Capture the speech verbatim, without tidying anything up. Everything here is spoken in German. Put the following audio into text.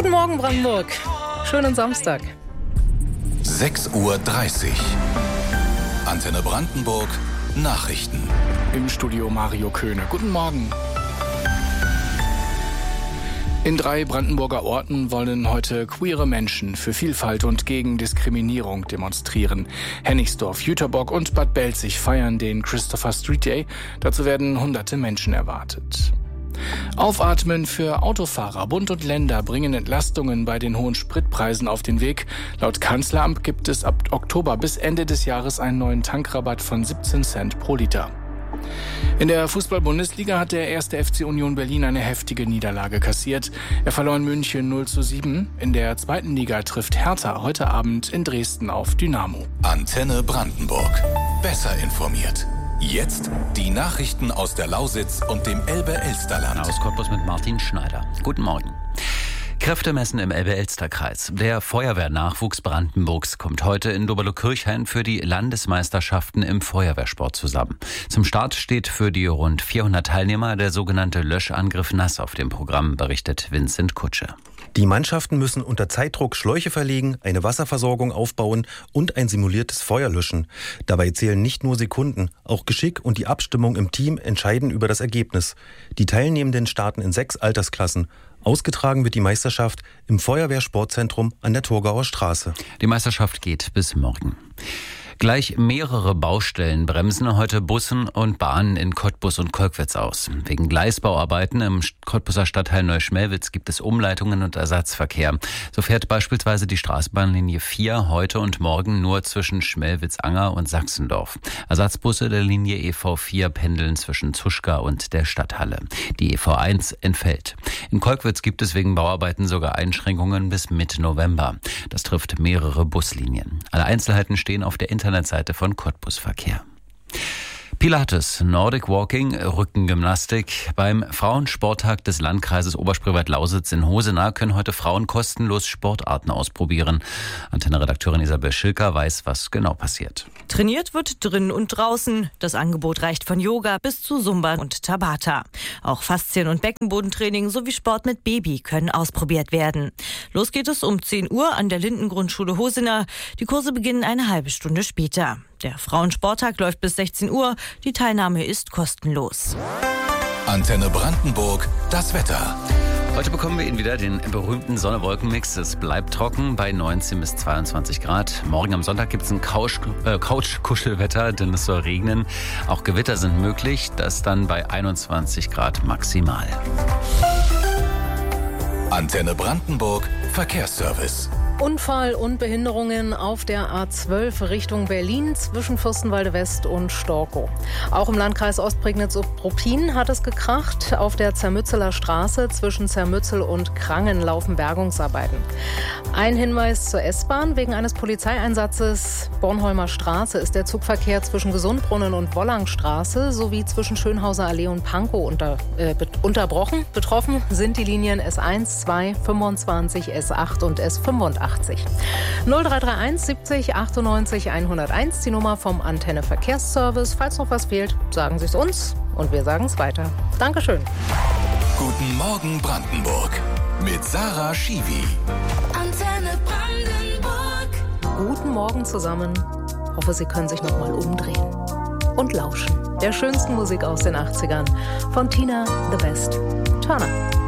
Guten Morgen, Brandenburg. Schönen Samstag. sechs Uhr dreißig. Antenne Brandenburg. Nachrichten. Im Studio Mario Köhne. Guten Morgen. In drei Brandenburger Orten wollen heute queere Menschen für Vielfalt und gegen Diskriminierung demonstrieren. Hennigsdorf, Jüterbock und Bad Belzig feiern den Christopher Street Day. Dazu werden hunderte Menschen erwartet. Aufatmen für Autofahrer. Bund und Länder bringen Entlastungen bei den hohen Spritpreisen auf den Weg. Laut Kanzleramt gibt es ab Oktober bis Ende des Jahres einen neuen Tankrabatt von siebzehn Cent pro Liter. In der Fußball-Bundesliga hat der erste F C Union Berlin eine heftige Niederlage kassiert. Er verlor in München null zu sieben. In der zweiten Liga trifft Hertha heute Abend in Dresden auf Dynamo. Antenne Brandenburg. Besser informiert. Jetzt die Nachrichten aus der Lausitz und dem Elbe-Elsterland. Aus Cottbus mit Martin Schneider. Guten Morgen. Kräftemessen im Elbe-Elster-Kreis. Der Feuerwehrnachwuchs Brandenburgs kommt heute in Doberlo-Kirchhain für die Landesmeisterschaften im Feuerwehrsport zusammen. Zum Start steht für die rund vierhundert Teilnehmer der sogenannte Löschangriff Nass auf dem Programm, berichtet Vincent Kutsche. Die Mannschaften müssen unter Zeitdruck Schläuche verlegen, eine Wasserversorgung aufbauen und ein simuliertes Feuer löschen. Dabei zählen nicht nur Sekunden, auch Geschick und die Abstimmung im Team entscheiden über das Ergebnis. Die Teilnehmenden starten in sechs Altersklassen. Ausgetragen wird die Meisterschaft im Feuerwehrsportzentrum an der Torgauer Straße. Die Meisterschaft geht bis morgen. Gleich mehrere Baustellen bremsen heute Bussen und Bahnen in Cottbus und Kolkwitz aus. Wegen Gleisbauarbeiten im Cottbuser Stadtteil Neuschmelwitz gibt es Umleitungen und Ersatzverkehr. So fährt beispielsweise die Straßenbahnlinie vier heute und morgen nur zwischen Schmelwitz-Anger und Sachsendorf. Ersatzbusse der Linie E V vier pendeln zwischen Zuschka und der Stadthalle. Die E V eins entfällt. In Kolkwitz gibt es wegen Bauarbeiten sogar Einschränkungen bis Mitte November. Das trifft mehrere Buslinien. Alle Einzelheiten stehen auf der Internetseite von Cottbus Verkehr. Pilates, Nordic Walking, Rückengymnastik. Beim Frauensporttag des Landkreises Oberspreewald-Lausitz in Hosenau können heute Frauen kostenlos Sportarten ausprobieren. Antenne-Redakteurin Isabel Schilker weiß, was genau passiert. Trainiert wird drin und draußen. Das Angebot reicht von Yoga bis zu Zumba und Tabata. Auch Faszien- und Beckenbodentraining sowie Sport mit Baby können ausprobiert werden. Los geht es um zehn Uhr an der Lindengrundschule Hosenau. Die Kurse beginnen eine halbe Stunde später. Der Frauensporttag läuft bis sechzehn Uhr. Die Teilnahme ist kostenlos. Antenne Brandenburg, das Wetter. Heute bekommen wir Ihnen wieder den berühmten Sonne-Wolken-Mix. Es bleibt trocken bei neunzehn bis zweiundzwanzig Grad. Morgen am Sonntag gibt es ein Couch, äh, Couch-Kuschelwetter, denn es soll regnen. Auch Gewitter sind möglich, das dann bei einundzwanzig Grad maximal. Antenne Brandenburg, Verkehrsservice. Unfall und Behinderungen auf der A zwölf Richtung Berlin zwischen Fürstenwalde West und Storkow. Auch im Landkreis Ostprignitz-Ruppin hat es gekracht. Auf der Zermützeler Straße zwischen Zermützel und Krangen laufen Bergungsarbeiten. Ein Hinweis zur S-Bahn. Wegen eines Polizeieinsatzes Bornholmer Straße ist der Zugverkehr zwischen Gesundbrunnen und Wollangstraße sowie zwischen Schönhauser Allee und Pankow unter, äh, unterbrochen. Betroffen sind die Linien S eins, zwei, fünfundzwanzig, S acht und S fünfundachtzig. null drei drei eins siebzig achtundneunzig hunderteins, die Nummer vom Antenne Verkehrsservice. Falls noch was fehlt, sagen Sie es uns und wir sagen es weiter. Dankeschön. Guten Morgen Brandenburg mit Sarah Schiwi. Antenne Brandenburg. Guten Morgen zusammen. Hoffe, Sie können sich noch mal umdrehen und lauschen der schönsten Musik aus den achtzigern von Tina The Best Turner.